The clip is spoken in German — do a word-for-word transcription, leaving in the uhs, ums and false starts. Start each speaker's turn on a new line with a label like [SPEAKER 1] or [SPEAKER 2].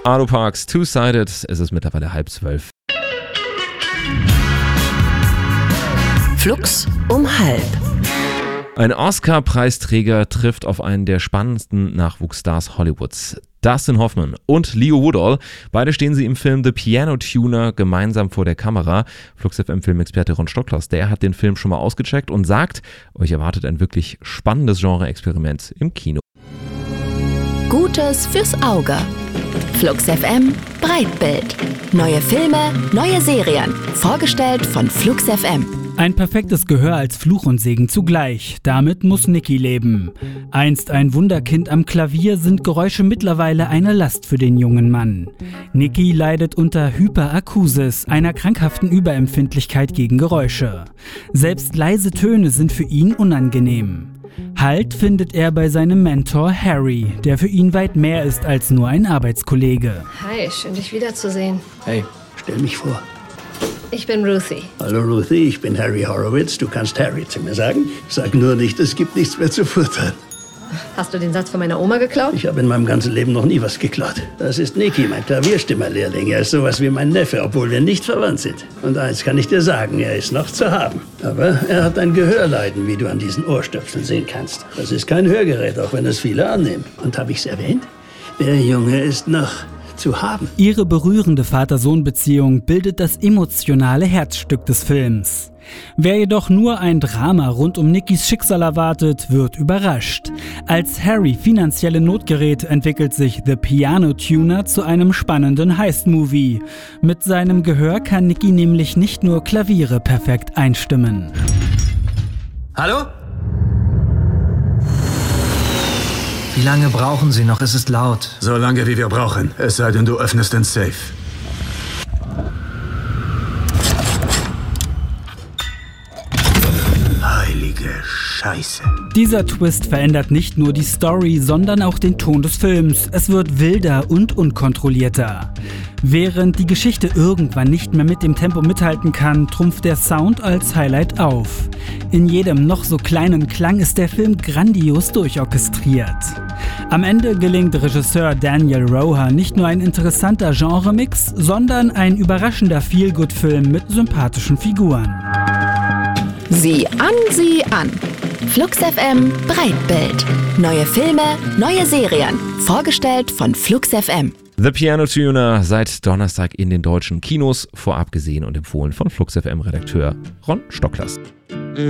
[SPEAKER 1] Arlo Parks, Two-Sided, es ist mittlerweile halb zwölf.
[SPEAKER 2] Flux um halb.
[SPEAKER 1] Ein Oscar-Preisträger trifft auf einen der spannendsten Nachwuchsstars Hollywoods. Dustin Hoffman und Leo Woodall. Beide stehen sie im Film The Piano Tuner gemeinsam vor der Kamera. Flux F M-Filmexperte Ron Stocklos, der hat den Film schon mal ausgecheckt und sagt, euch erwartet ein wirklich spannendes Genre-Experiment im Kino.
[SPEAKER 2] Gutes fürs Auge. Flux F M Breitbild. Neue Filme, neue Serien. Vorgestellt von Flux F M.
[SPEAKER 3] Ein perfektes Gehör als Fluch und Segen zugleich. Damit muss Nicky leben. Einst ein Wunderkind am Klavier, sind Geräusche mittlerweile eine Last für den jungen Mann. Nicky leidet unter Hyperakusis, einer krankhaften Überempfindlichkeit gegen Geräusche. Selbst leise Töne sind für ihn unangenehm. Halt findet er bei seinem Mentor Harry, der für ihn weit mehr ist als nur ein Arbeitskollege.
[SPEAKER 4] Hi, schön dich wiederzusehen.
[SPEAKER 5] Hey, stell mich vor.
[SPEAKER 4] Ich bin Ruthie.
[SPEAKER 5] Hallo Ruthie, ich bin Harry Horowitz. Du kannst Harry zu mir sagen. Sag nur nicht, es gibt nichts mehr zu futtern.
[SPEAKER 4] Hast du den Satz von meiner Oma geklaut?
[SPEAKER 5] Ich habe in meinem ganzen Leben noch nie was geklaut. Das ist Nicky, mein Klavierstimmerlehrling. Er ist sowas wie mein Neffe, obwohl wir nicht verwandt sind. Und eins kann ich dir sagen, er ist noch zu haben. Aber er hat ein Gehörleiden, wie du an diesen Ohrstöpseln sehen kannst. Das ist kein Hörgerät, auch wenn es viele annehmen. Und habe ich es erwähnt? Der Junge ist noch zu haben.
[SPEAKER 3] Ihre berührende Vater-Sohn-Beziehung bildet das emotionale Herzstück des Films. Wer jedoch nur ein Drama rund um Nickys Schicksal erwartet, wird überrascht. Als Harry finanzielle Not gerät, entwickelt sich The Piano Tuner zu einem spannenden Heist-Movie. Mit seinem Gehör kann Nicky nämlich nicht nur Klaviere perfekt einstimmen.
[SPEAKER 6] Hallo? Wie lange brauchen Sie noch? Es ist laut.
[SPEAKER 7] So lange, wie wir brauchen. Es sei denn, du öffnest den Safe. Heilige Scheiße.
[SPEAKER 3] Dieser Twist verändert nicht nur die Story, sondern auch den Ton des Films. Es wird wilder und unkontrollierter. Während die Geschichte irgendwann nicht mehr mit dem Tempo mithalten kann, trumpft der Sound als Highlight auf. In jedem noch so kleinen Klang ist der Film grandios durchorchestriert. Am Ende gelingt Regisseur Daniel Roher nicht nur ein interessanter Genremix, sondern ein überraschender Feel-Good-Film mit sympathischen Figuren.
[SPEAKER 2] Sieh an, sieh an. Flux F M Breitbild. Neue Filme, neue Serien. Vorgestellt von Flux F M.
[SPEAKER 1] The Piano Tuner seit Donnerstag in den deutschen Kinos, vorab gesehen und empfohlen von Flux F M-Redakteur Ron Stocklas.